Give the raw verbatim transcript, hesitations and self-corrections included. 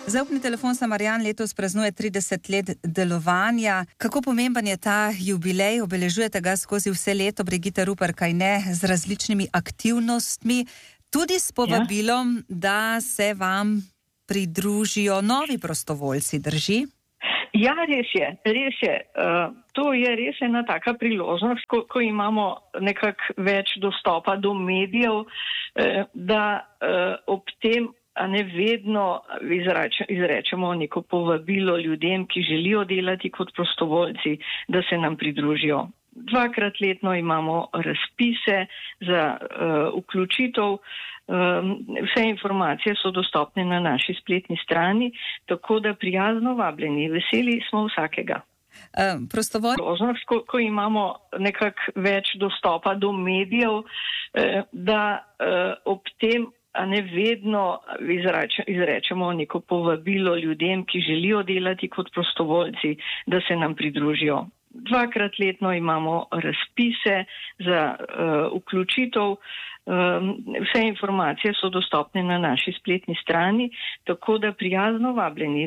Zaupni telefon Samarjan letos praznuje trideset let delovanja. Kako pomemben je ta jubilej? Obeležujete ga skozi vse leto, Brigitte Rupert, kaj ne, z različnimi aktivnostmi, tudi s povabilom, ja. da se vam pridružijo novi prostovoljci, drži? Ja, res je, res je. Uh, to je res ena taka priložnost, ko, ko imamo nekako več dostopa do medijev, uh, da uh, ob tem a ne vedno izreče, izrečemo neko povabilo ljudem, ki želijo delati kot prostovoljci, da se nam pridružijo. Dvakrat letno imamo razpise za uh, vključitev. Um, vse informacije so dostopne na naši spletni strani, tako da prijazno vabljeni, veseli smo vsakega. Uh, prostovolj... ko, ko imamo nekako več dostopa do medijev, uh, da uh, ob tem a ne vedno izreče, izrečemo neko povabilo ljudem, ki želijo delati kot prostovoljci, da se nam pridružijo. Dvakrat letno imamo razpise za uh, vključitev. Um, vse informacije so dostopne na naši spletni strani, tako da prijazno vabljeni.